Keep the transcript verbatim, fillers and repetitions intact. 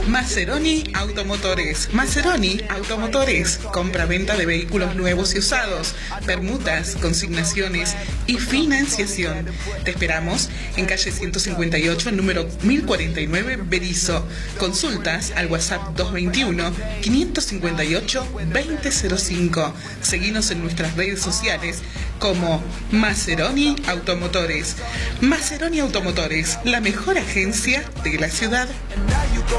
Maseroni Automotores. Maseroni Automotores. Compra-venta de vehículos nuevos y usados, permutas, consignaciones y financiación. Te esperamos en calle ciento cincuenta y ocho, número mil cuarenta y nueve, Berisso. Consultas al WhatsApp dos veintiuno, quinientos cincuenta y ocho, veinte cero cinco. Seguinos en nuestras redes sociales como Maseroni Automotores. Maseroni Automotores, la mejor agencia de la ciudad.